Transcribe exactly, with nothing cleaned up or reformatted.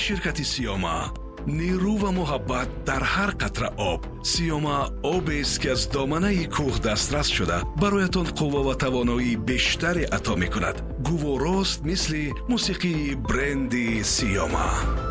شرکت سیاما، نیرو و محبت در هر قطره آب. سیاما آب است که از دامنه کوه دسترس شده برایتان قوه و توانایی بیشتری عطا می کند. گوارست مثل موسیقی برند سیاما.